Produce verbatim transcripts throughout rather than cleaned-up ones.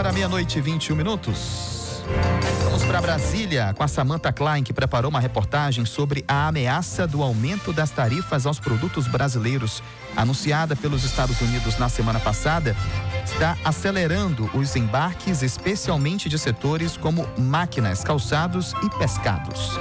Agora meia-noite e vinte e um minutos. Vamos para Brasília com a Samantha Klein, que preparou uma reportagem sobre a ameaça do aumento das tarifas aos produtos brasileiros, anunciada pelos Estados Unidos na semana passada, está acelerando os embarques, especialmente de setores como máquinas, calçados e pescados.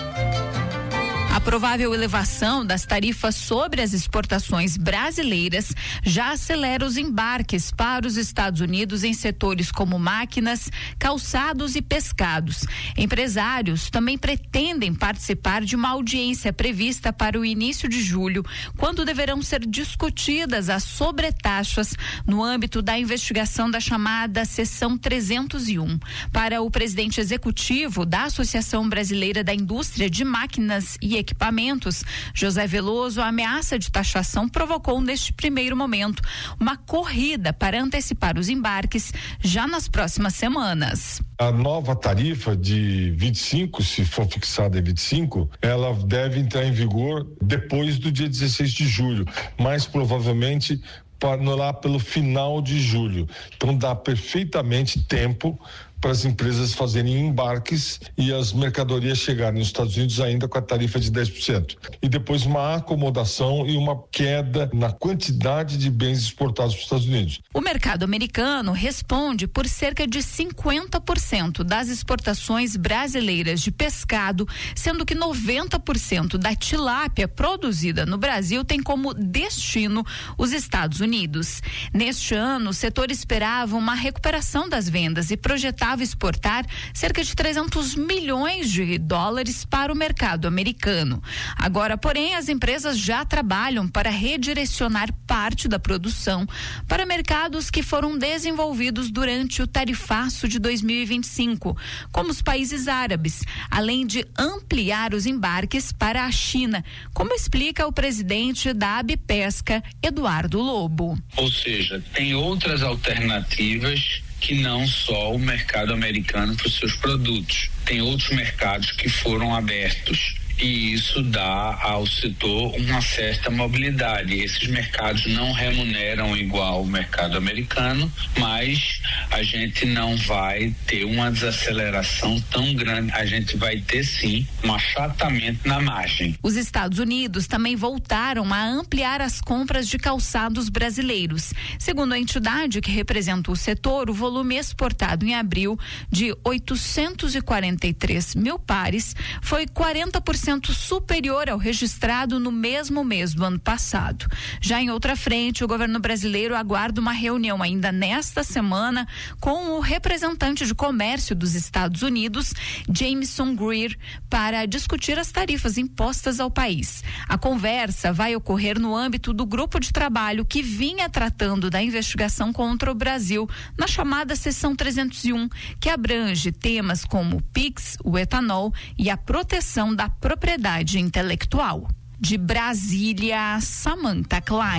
A provável elevação das tarifas sobre as exportações brasileiras já acelera os embarques para os Estados Unidos em setores como máquinas, calçados e pescados. Empresários também pretendem participar de uma audiência prevista para o início de julho, quando deverão ser discutidas as sobretaxas no âmbito da investigação da chamada Seção trezentos e um. Para o presidente executivo da Associação Brasileira da Indústria de Máquinas e Equipamentos, José Veloso, a ameaça de taxação provocou neste primeiro momento uma corrida para antecipar os embarques já nas próximas semanas. A nova tarifa de vinte e cinco, se for fixada em vinte e cinco, ela deve entrar em vigor depois do dia dezesseis de julho, mais provavelmente para, lá pelo final de julho. Então dá perfeitamente tempo para as empresas fazerem embarques e as mercadorias chegarem nos Estados Unidos ainda com a tarifa de dez por cento. E depois uma acomodação e uma queda na quantidade de bens exportados para os Estados Unidos. O mercado americano responde por cerca de cinquenta por cento das exportações brasileiras de pescado, sendo que noventa por cento da tilápia produzida no Brasil tem como destino os Estados Unidos. Neste ano, o setor esperava uma recuperação das vendas e projetava exportar cerca de trezentos milhões de dólares para o mercado americano. Agora, porém, as empresas já trabalham para redirecionar parte da produção para mercados que foram desenvolvidos durante o tarifaço de dois mil e vinte e cinco, como os países árabes, além de ampliar os embarques para a China, como explica o presidente da Abipesca, Eduardo Lobo. Ou seja, tem outras alternativas que não só o mercado americano para os seus produtos. Tem outros mercados que foram abertos e isso dá ao setor uma certa mobilidade. Esses mercados não remuneram igual o mercado americano, mas a gente não vai ter uma desaceleração tão grande. A gente vai ter sim um achatamento na margem. Os Estados Unidos também voltaram a ampliar as compras de calçados brasileiros. Segundo a entidade que representa o setor, o volume exportado em abril de oitocentos e quarenta e três mil pares foi quarenta por cento superior ao registrado no mesmo mês do ano passado. Já em outra frente, o governo brasileiro aguarda uma reunião ainda nesta semana com o representante de comércio dos Estados Unidos, Jameson Greer, para discutir as tarifas impostas ao país. A conversa vai ocorrer no âmbito do grupo de trabalho que vinha tratando da investigação contra o Brasil na chamada Seção trezentos e um, que abrange temas como o PIX, o etanol e a proteção da propriedade intelectual. De Brasília, Samantha Klein.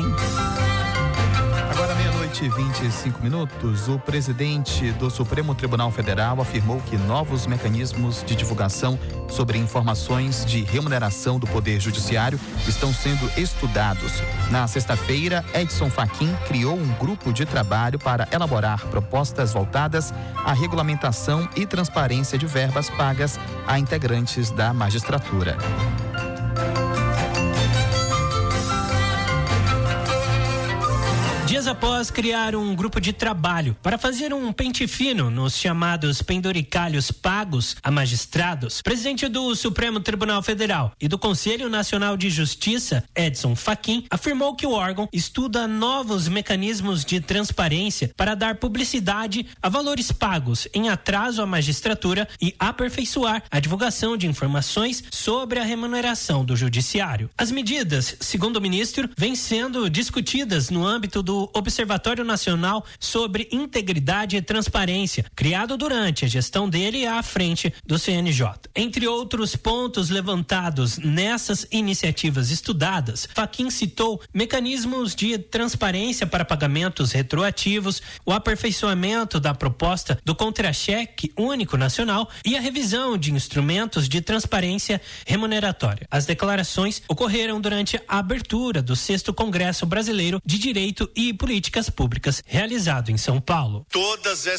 Agora meia-noite e vinte e cinco minutos, o presidente do Supremo Tribunal Federal afirmou que novos mecanismos de divulgação sobre informações de remuneração do Poder Judiciário estão sendo estudados. Na sexta-feira, Edson Fachin criou um grupo de trabalho para elaborar propostas voltadas à regulamentação e transparência de verbas pagas a integrantes da magistratura. Dias após criar um grupo de trabalho para fazer um pente fino nos chamados penduricalhos pagos a magistrados, presidente do Supremo Tribunal Federal e do Conselho Nacional de Justiça, Edson Fachin, afirmou que o órgão estuda novos mecanismos de transparência para dar publicidade a valores pagos em atraso à magistratura e aperfeiçoar a divulgação de informações sobre a remuneração do judiciário. As medidas, segundo o ministro, vêm sendo discutidas no âmbito do Observatório Nacional sobre Integridade e Transparência, criado durante a gestão dele à frente do C N J. Entre outros pontos levantados nessas iniciativas estudadas, Fachin citou mecanismos de transparência para pagamentos retroativos, o aperfeiçoamento da proposta do contra-cheque único nacional e a revisão de instrumentos de transparência remuneratória. As declarações ocorreram durante a abertura do sexto Congresso Brasileiro de Direito e Políticas Públicas, realizado em São Paulo. Todas